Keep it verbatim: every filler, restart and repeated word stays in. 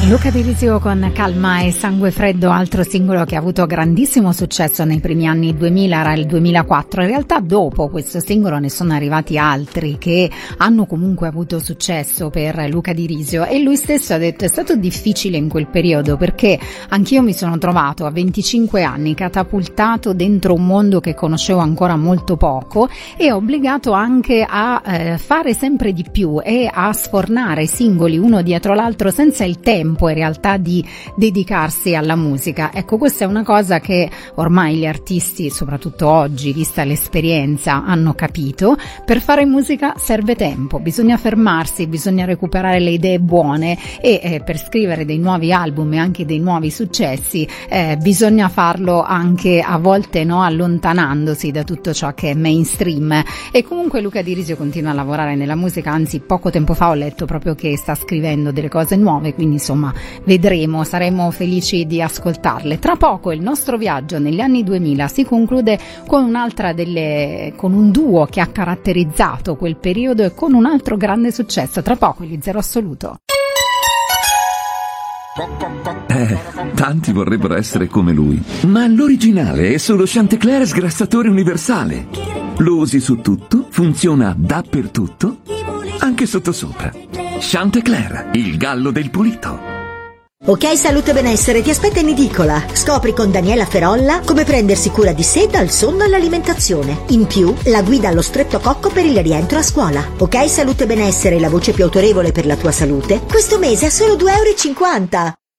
Luca Di Risio con Calma e Sangue Freddo, altro singolo che ha avuto grandissimo successo nei primi anni duemila, era il duemilaquattro. In realtà dopo questo singolo ne sono arrivati altri che hanno comunque avuto successo per Luca Di Risio, e lui stesso ha detto: è stato difficile in quel periodo perché anch'io mi sono trovato a venticinque anni catapultato dentro un mondo che conoscevo ancora molto poco e obbligato anche a eh, fare sempre di più e a sfornare singoli uno dietro l'altro senza il tempo in realtà di dedicarsi alla musica. Ecco, questa è una cosa che ormai gli artisti, soprattutto oggi, vista l'esperienza, hanno capito. Per fare musica serve tempo, bisogna fermarsi, bisogna recuperare le idee buone e eh, per scrivere dei nuovi album e anche dei nuovi successi eh, bisogna farlo anche a volte, no, allontanandosi da tutto ciò che è mainstream. E comunque Luca Di Risio continua a lavorare nella musica, anzi poco tempo fa ho letto proprio che sta scrivendo delle cose nuove, quindi insomma vedremo, saremo felici di ascoltarle. Tra poco il nostro viaggio negli anni duemila si conclude con un'altra delle con un duo che ha caratterizzato quel periodo e con un altro grande successo. Tra poco gli Zero Assoluto. Eh, tanti vorrebbero essere come lui, ma l'originale è solo Chantecler sgrassatore universale. Lo usi su tutto, funziona dappertutto, anche sottosopra. Chantecler, il gallo del pulito. Ok Salute Benessere ti aspetta in edicola. Scopri con Daniela Ferolla come prendersi cura di sé dal sonno all'alimentazione. In più, la guida allo streptococco per il rientro a scuola. Ok Salute Benessere, la voce più autorevole per la tua salute, questo mese a solo due euro e cinquanta.